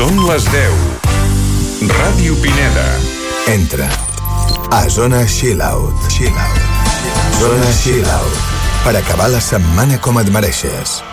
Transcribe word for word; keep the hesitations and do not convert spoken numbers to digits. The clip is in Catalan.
Són les deu. Ràdio Pineda. Entra a Zona Chill Out. Chill Out. Zona Chill Out. Per acabar la setmana com et mereixes.